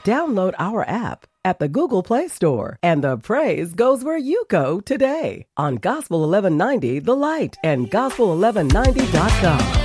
Download our app at the Google Play Store, and the praise goes where you go today on Gospel 1190 The Light and Gospel1190.com.